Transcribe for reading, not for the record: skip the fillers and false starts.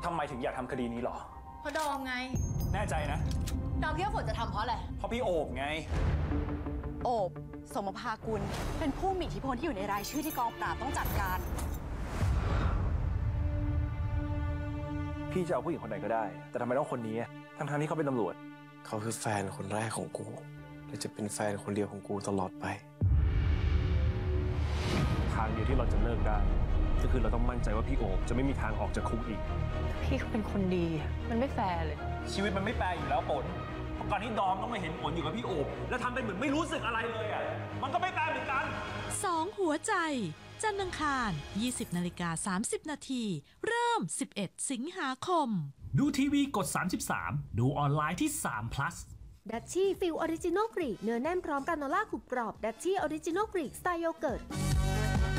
ทำไมถึงอยากทำคดีนี้หรอเพราะดอมไงแน่ใจนะดอมคิดว่าฝนจะทำเพราะอะไรเพราะพี่โอบไงโอบสมภากุลเป็นผู้มีอิทธิพลที่อยู่ในรายชื่อที่กองปราบต้องจัดการพี่จะเอาผู้หญิงคนไหนก็ได้แต่ทำไมต้องคนนี้ทั้งที่เขาเป็นตำรวจเขาคือแฟนคนแรกของกูและจะเป็นแฟนคนเดียวของกูตลอดไปทางเดียวที่เราจะเลิกได้ก็คือเราต้องมั่นใจว่าพี่โอบจะไม่มีทางออกจากคุกอีกพี่เขาเป็นคนดีมันไม่แฟร์เลยชีวิตมันไม่แปรอยู่แล้วฝนเพราะการที่ดอมต้องมาเห็นฝนอยู่กับพี่โอบแล้วทำเป็นเหมือนไม่รู้สึกอะไรเลยมันก็ไม่แปรเหมือนกัน 2 หัวใจจันทร์อังคาร 20:30 นาทีเริ่ม 11 สิงหาคมดูทีวีกด 33 ดูออนไลน์ที่3 plus ดัชชี่ฟิลออริจินอลกรีกเนื้อแน่นพร้อมกราโนล่ากรุบกรอบดัชชี่ออริจินอลกรีกสไตล์โยเกิร์ต